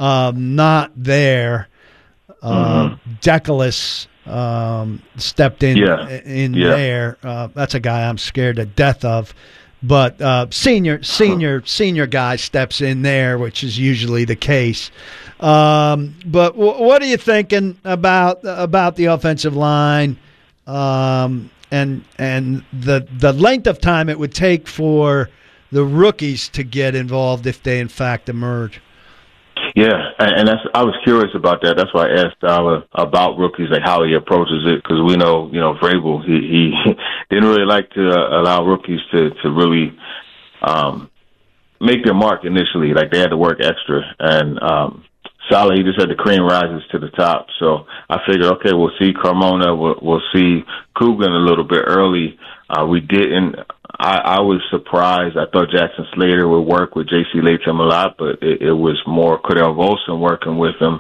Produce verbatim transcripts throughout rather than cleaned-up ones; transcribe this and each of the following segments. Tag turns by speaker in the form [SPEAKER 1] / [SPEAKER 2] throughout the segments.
[SPEAKER 1] um, not there. Uh,
[SPEAKER 2] mm-hmm.
[SPEAKER 1] Deculus um, stepped in
[SPEAKER 2] yeah.
[SPEAKER 1] in
[SPEAKER 2] yeah.
[SPEAKER 1] there. Uh, that's a guy I'm scared to death of. But uh, senior, senior, huh. senior guy steps in there, which is usually the case. Um, but w- what are you thinking about about the offensive line um, and and the the length of time it would take for the rookies to get involved if they in fact emerge?
[SPEAKER 2] Yeah, and that's I was curious about that. That's why I asked Tyler about rookies, like how he approaches it, because we know, you know, Vrabel, he, he didn't really like to uh, allow rookies to to really um, make their mark initially. Like they had to work extra, and um, Saleh, he just said the cream rises to the top. So I figured, okay, we'll see Carmona, we'll, we'll see Coogan a little bit early. Uh, we didn't. I, I was surprised. I thought Jackson Slater would work with J C Latham a lot, but it, it was more Cordell Volson working with him.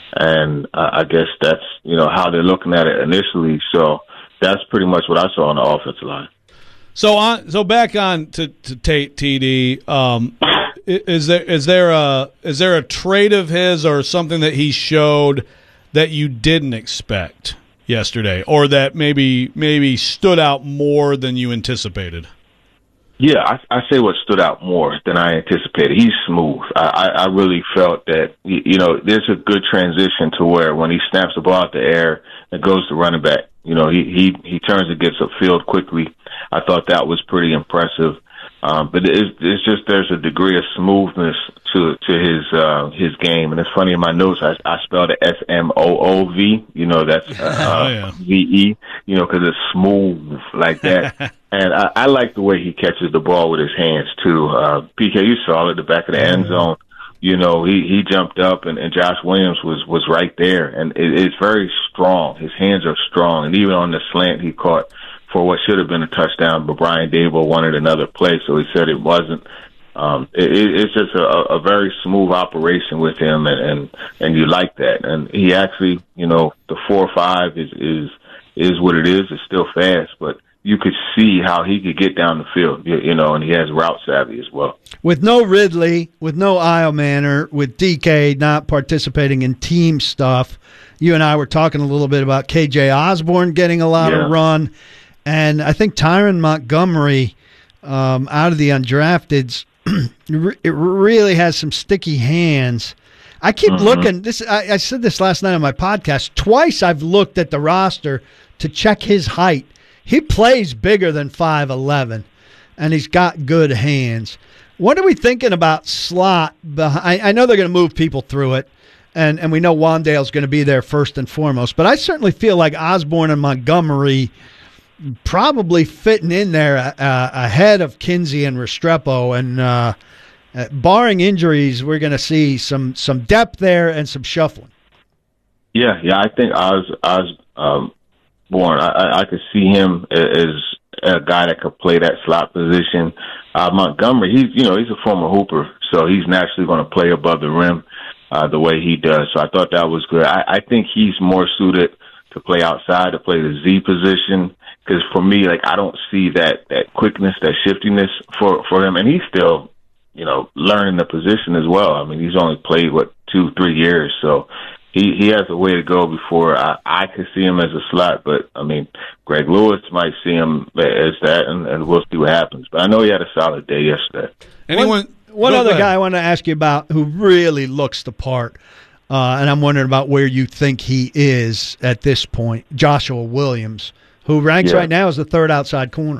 [SPEAKER 2] And uh, I guess that's, you know, how they're looking at it initially. So that's pretty much what I saw on the offensive line.
[SPEAKER 3] So on, so back on to, to Tate T D. Um, is there is there a is there a trait of his or something that he showed that you didn't expect yesterday, or that maybe maybe stood out more than you anticipated?
[SPEAKER 2] Yeah, I, I say what stood out more than I anticipated. He's smooth. I, I really felt that, you know, there's a good transition to where when he snaps the ball out the air and goes to running back, you know, he, he, he turns and gets upfield quickly. I thought that was pretty impressive. Um, but it's, it's just there's a degree of smoothness to to his uh, his game. And it's funny, in my notes, I, I spelled it S M O O V. You know, that's uh,
[SPEAKER 3] oh, yeah.
[SPEAKER 2] V E, you know, because it's smooth like that. And I, I like the way he catches the ball with his hands, too. Uh, P K, you saw it at the back of the end zone. You know, he, he jumped up, and, and Josh Williams was, was right there. And it, it's very strong. His hands are strong. And even on the slant he caught for what should have been a touchdown, but Brian Dable wanted another play, so he said it wasn't. Um, it, it's just a, a very smooth operation with him, and, and, and you like that. And he actually, you know, the four or five is, is, is what it is. It's still fast, but you could see how he could get down the field, you, you know, and he has route savvy as well.
[SPEAKER 1] With no Ridley, with no Isle Manor, with D K not participating in team stuff, you and I were talking a little bit about K J Osborne getting a lot
[SPEAKER 2] yeah.
[SPEAKER 1] of run, and I think Tyron Montgomery, um, out of the undrafteds, it really has some sticky hands. I keep mm-hmm. looking. This I, I said this last night on my podcast. Twice I've looked at the roster to check his height. He plays bigger than five eleven, and he's got good hands. What are we thinking about slot? Behind? I know they're going to move people through it, and, and we know Wandale's going to be there first and foremost, but I certainly feel like Osborne and Montgomery probably fitting in there uh, ahead of Kinsey and Restrepo, and uh, uh, barring injuries, we're going to see some, some depth there and some shuffling.
[SPEAKER 2] Yeah, yeah, I think Os, Os, um, Born. I, I could see him as a guy that could play that slot position. Uh, Montgomery, he's you know he's a former hooper, so he's naturally going to play above the rim uh, the way he does. So I thought that was good. I, I think he's more suited to play outside, to play the Z position. Because for me, like I don't see that that quickness, that shiftiness for for him, and he's still you know learning the position as well. I mean, he's only played what two, three years, so. He he has a way to go before I, I could see him as a slot, but, I mean, Greg Lewis might see him as that, and, and we'll see what happens. But I know he had a solid day yesterday.
[SPEAKER 3] Anyone?
[SPEAKER 1] One, one other guy I want to ask you about who really looks the part, uh, and I'm wondering about where you think he is at this point, Joshua Williams, who ranks
[SPEAKER 2] yeah.
[SPEAKER 1] right now as the third outside corner.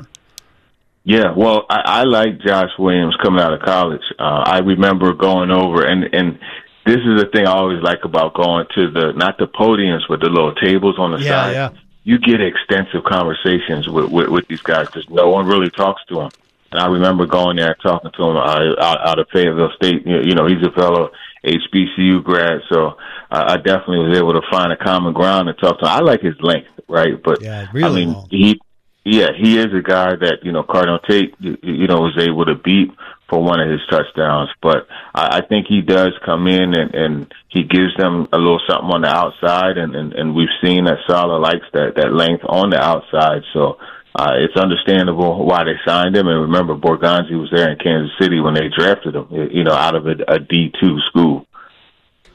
[SPEAKER 2] Yeah, well, I, I like Josh Williams coming out of college. Uh, I remember going over, and, and – this is the thing I always like about going to the, not the podiums, but the little tables on the
[SPEAKER 1] yeah,
[SPEAKER 2] side.
[SPEAKER 1] Yeah.
[SPEAKER 2] You get extensive conversations with, with, with these guys because no one really talks to them. And I remember going there and talking to him uh, out, out of Fayetteville State. You know, he's a fellow H B C U grad, so uh, I definitely was able to find a common ground and talk to him. I like his length, right? But,
[SPEAKER 1] yeah, really
[SPEAKER 2] I mean,
[SPEAKER 1] long.
[SPEAKER 2] he, yeah, he is a guy that, you know, Cardinal Tate, you, you know, was able to beat for one of his touchdowns. But I, I think he does come in and, and he gives them a little something on the outside, and, and, and we've seen that Saleh likes that, that length on the outside. So uh, it's understandable why they signed him. And remember, Borgonzi was there in Kansas City when they drafted him, you know, out of a, a D two school.